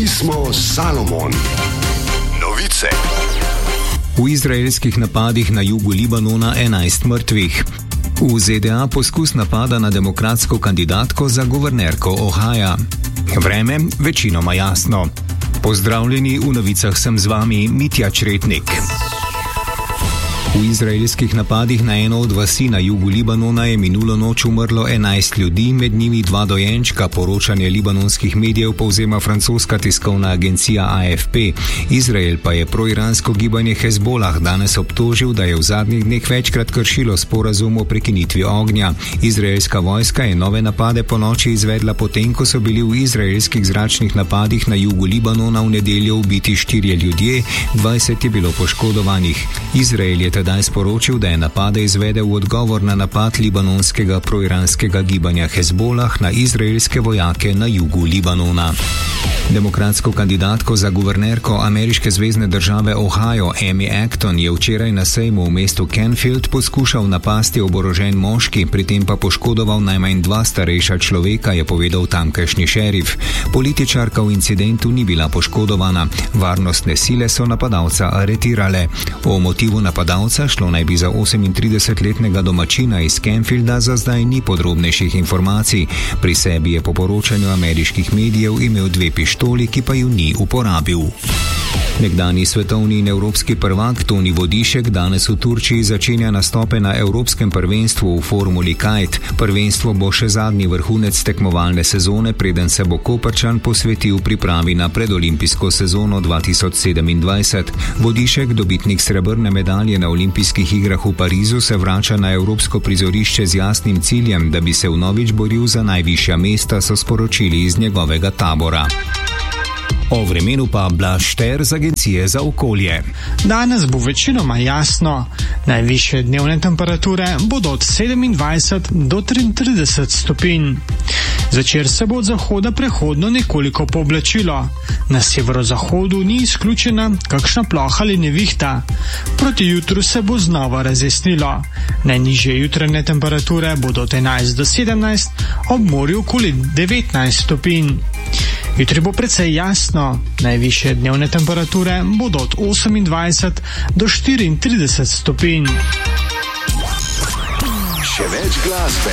smo Salomon. Novice. V izraelskih napadih na jugu Libanona 11 mrtvih. V ZDA poskus napada na demokratsko kandidatko za guvernerko Ohaja. Vreme večinoma jasno. Pozdravljeni, v novicah sem z vami Mitja Čretnik. V izraelskih napadih na eno od vasi na jugu Libanona je minulo noč umrlo 11 ljudi, med njimi 2 dojenčka, poročanje libanonskih medijev povzema francoska tiskovna agencija AFP. Izrael pa je proiransko gibanje Hezbolah danes obtožil, da je v zadnjih dneh večkrat kršilo sporazum o prekinitvi ognja. Izraelska vojska je nove napade ponoči izvedla potem, ko so bili v izraelskih zračnih napadih na jugu Libanona v nedeljo ubiti 4 ljudje, 20 je bilo poškodovanih. Izrael je tedaj sporočil, da je napade izvedel v odgovor na napad libanonskega proiranskega gibanja Hezbolah na izraelske vojake na jugu Libanona. Demokratsko kandidatko za guvernerko ameriške zvezne države Ohio, Amy Acton, je včeraj na sejmu v mestu Canfield poskušal napasti oborožen moški, pri tem pa poškodoval najmanj 2 starejša človeka, je povedal tamkajšnji šerif. Političarka v incidentu ni bila poškodovana. Varnostne sile so napadalca aretirale. O motivu napadalca, šlo naj bi za 38-letnega domačina iz Canfielda, za zdaj ni podrobnejših informacij. Pri sebi je po poročanju ameriških medijev imel 2 pištoli, ki pa ju ni uporabil. Nekdanji svetovni in evropski prvak Toni Vodišek danes v Turčiji začenja nastope na evropskem prvenstvu v formuli kite. Prvenstvo bo še zadnji vrhunec tekmovalne sezone, preden se bo Koprčan posvetil pripravi na predolimpijsko sezono 2027. Vodišek, dobitnik srebrne medalje na olimpijskih igrah v Parizu, se vrača na evropsko prizorišče z jasnim ciljem, da bi se vnovič boril za najvišja mesta, so sporočili iz njegovega tabora. O vremenu pa Blaž Šter z Agencije za okolje. Danes bo večinoma jasno. Najvišje dnevne temperature bodo od 27 do 33 stopinj. Zvečer se bo od zahoda prehodno nekoliko pooblačilo. Na severozahodu ni izključena kakšna ploha ali nevihta. Proti jutru se bo znova razjasnilo. Najnižje jutranje temperature bodo od 11 do 17, ob morju okoli 19 stopinj. Jutri bo precej jasno. Najvišje dnevne temperature bodo od 28 do 34 stopinj. Še več glasbe.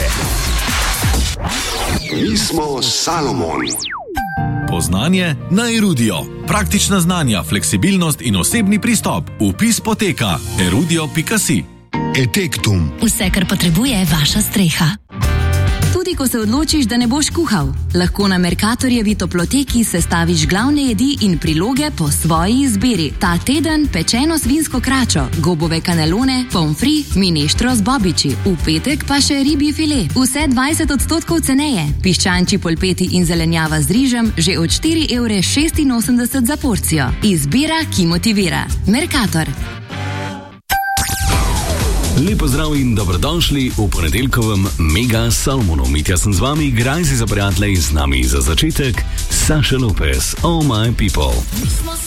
Mi smo Salomon. Poznanje na Erudio. Praktična znanja, fleksibilnost in osebni pristop. Vpis poteka erudio.si. Etektum. Vse, kar potrebuje vaša streha. Tudi ko se odločiš, da ne boš kuhal, lahko na Mercatorjevi toploteki sestaviš glavne jedi in priloge po svoji izbiri. Ta teden pečeno svinsko kračo, gobove kanelone, pomfri, mineštro z bobiči, v petek pa še ribji file. Vse 20% ceneje. Piščančji polpeti in zelenjava z rižem že od 4,86 € za porcijo. Izbira, ki motivira. Mercator. Lepo zdrav in dobrodošli v ponedeljkovem Mega Salomonu. Mitja sem z vami, graj si za prijatelje, z nami za začetek Saša Lopez, Oh My People.